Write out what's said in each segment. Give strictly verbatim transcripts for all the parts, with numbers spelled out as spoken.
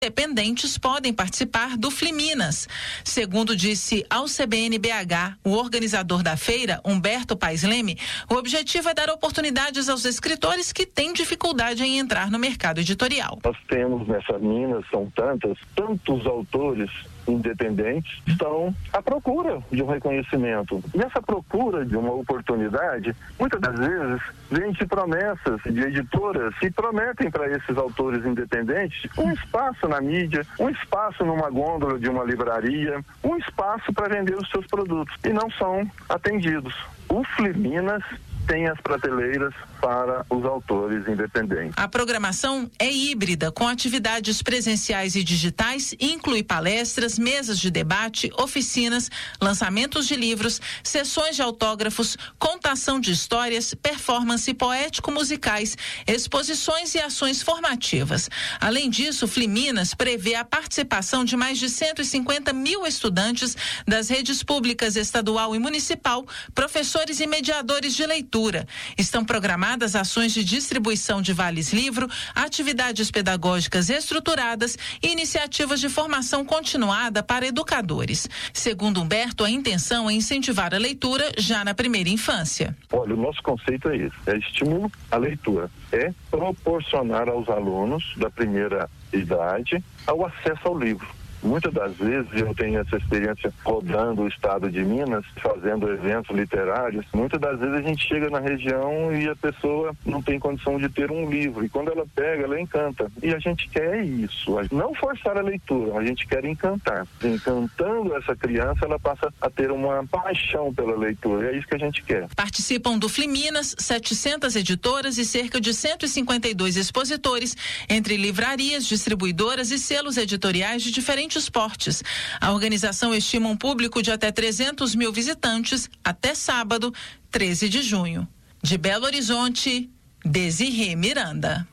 Independentes podem participar do Fliminas. Segundo disse ao C B N B H, o organizador da feira, Humberto Paes Leme, o objetivo é dar oportunidades aos escritores que têm dificuldade em entrar no mercado editorial. Nós temos nessa Minas, são tantas, tantos autores independentes estão à procura de um reconhecimento. E essa procura de uma oportunidade, muitas das vezes, vem de promessas de editoras que prometem para esses autores independentes um espaço na mídia, um espaço numa gôndola de uma livraria, um espaço para vender os seus produtos. E não são atendidos. O Fliminas tem as prateleiras para os autores independentes. A programação é híbrida, com atividades presenciais e digitais, e inclui palestras, mesas de debate, oficinas, lançamentos de livros, sessões de autógrafos, contação de histórias, performance poético-musicais, exposições e ações formativas. Além disso, o Fliminas prevê a participação de mais de cento e cinquenta mil estudantes das redes públicas estadual e municipal, professores e mediadores de leitura. Estão programadas ações de distribuição de vales livro, atividades pedagógicas estruturadas e iniciativas de formação continuada para educadores. Segundo Humberto, a intenção é incentivar a leitura já na primeira infância. Olha, o nosso conceito é esse, é estímulo à leitura, é proporcionar aos alunos da primeira idade ao acesso ao livro. Muitas das vezes eu tenho essa experiência rodando o estado de Minas, fazendo eventos literários. Muitas das vezes a gente chega na região e a pessoa não tem condição de ter um livro. E quando ela pega, ela encanta. E a gente quer isso, não forçar a leitura, a gente quer encantar. Encantando essa criança, ela passa a ter uma paixão pela leitura. E é isso que a gente quer. Participam do Fliminas setecentas editoras e cerca de cento e cinquenta e dois expositores, entre livrarias, distribuidoras e selos editoriais de diferentes esportes. A organização estima um público de até trezentos mil visitantes até sábado, treze de junho. De Belo Horizonte, Desirê Miranda.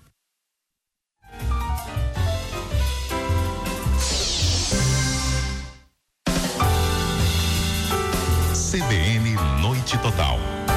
C B N Noite Total.